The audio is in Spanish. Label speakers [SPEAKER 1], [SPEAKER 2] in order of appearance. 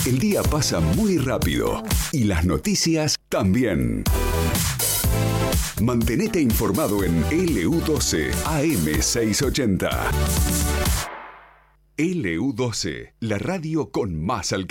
[SPEAKER 1] El día pasa muy rápido y las noticias también. Mantenete informado en LU12 AM680. LU12, la radio con más alcance.